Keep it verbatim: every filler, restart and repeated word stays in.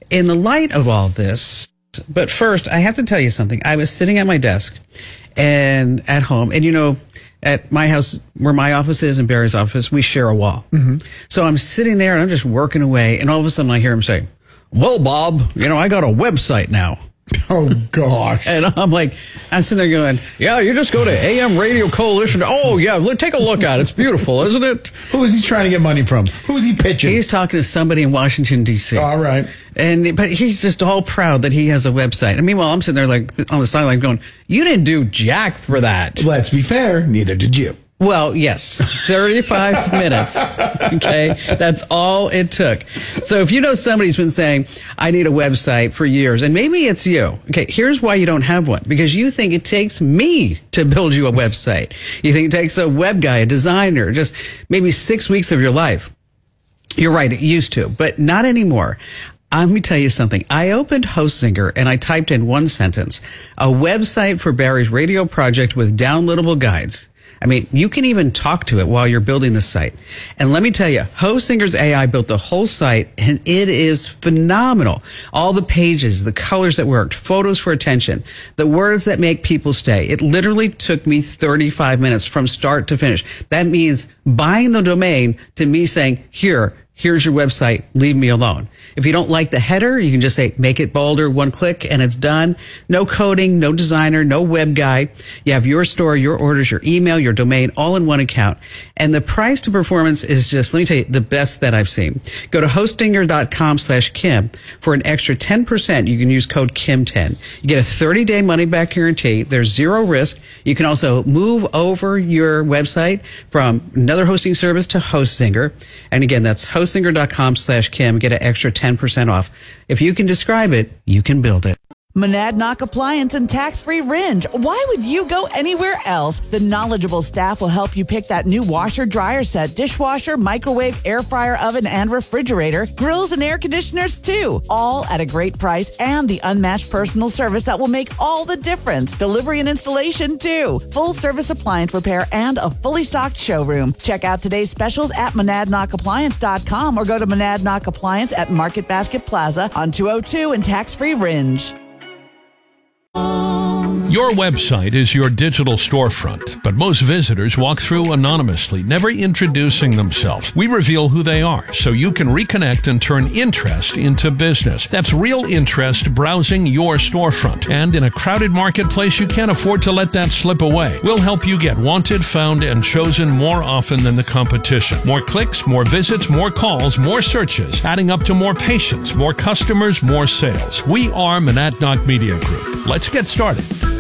in the light of all this, but first, I have to tell you something. I was sitting at my desk and at home, and you know, at my house, where my office is and Barry's office, we share a wall. Mm-hmm. So I'm sitting there and I'm just working away, and all of a sudden I hear him say, "Well, Bob, you know, I got a website now." Oh, gosh. And I'm like, I'm sitting there going, yeah, you just go to A M Radio Coalition. Oh, yeah, look, take a look at it. It's beautiful, isn't it? Who is he trying to get money from? Who is he pitching? He's talking to somebody in Washington, D C All right. And But he's just all proud that he has a website. And meanwhile, I'm sitting there like on the sideline going, you didn't do jack for that. Let's be fair. Neither did you. Well, yes, thirty-five minutes. Okay, that's all it took. So if you know somebody's been saying, I need a website for years, and maybe it's you. Okay, here's why you don't have one. Because you think it takes me to build you a website. You think it takes a web guy, a designer, just maybe six weeks of your life. You're right, it used to, but not anymore. Let me tell you something. I opened HostSinger and I typed in one sentence, a website for Barry's radio project with downloadable guides. I mean, you can even talk to it while you're building the site. And let me tell you, HostSinger's A I built the whole site, and it is phenomenal. All the pages, the colors that worked, photos for attention, the words that make people stay. It literally took me thirty-five minutes from start to finish. That means buying the domain to me saying, here, here's your website, leave me alone. If you don't like the header, you can just say, make it bolder, one click, and it's done. No coding, no designer, no web guy. You have your store, your orders, your email, your domain, all in one account. And the price to performance is just, let me tell you, the best that I've seen. Go to hostinger.com slash Kim for an extra ten percent. You can use code Kim ten. You get a thirty-day money-back guarantee. There's zero risk. You can also move over your website from another hosting service to HostSinger. And again, that's hostinger.com slash Kim. Get an extra ten percent off. If you can describe it, you can build it. Monadnock Appliance and Tax-Free Ringe. Why would you go anywhere else? The knowledgeable staff will help you pick that new washer, dryer set, dishwasher, microwave, air fryer, oven, and refrigerator, grills and air conditioners too. All at a great price and the unmatched personal service that will make all the difference. Delivery and installation too. Full service appliance repair and a fully stocked showroom. Check out today's specials at monadnock appliance dot com or go to Monadnock Appliance at Market Basket Plaza on two oh two and Tax-Free Ringe. Your website is your digital storefront, but most visitors walk through anonymously, never introducing themselves. We reveal who they are so you can reconnect and turn interest into business. That's real interest browsing your storefront. And in a crowded marketplace, you can't afford to let that slip away. We'll help you get wanted, found, and chosen more often than the competition. More clicks, more visits, more calls, more searches, adding up to more patients, more customers, more sales. We are Monadnock Media Group. Let's get started.